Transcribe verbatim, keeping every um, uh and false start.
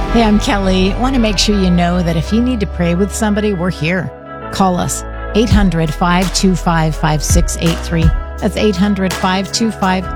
Hey, I'm Kelly. I want to make sure you know that if you need to pray with somebody, we're here. Call us, eight hundred, five two five, five six eight three. That's eight hundred, five two five,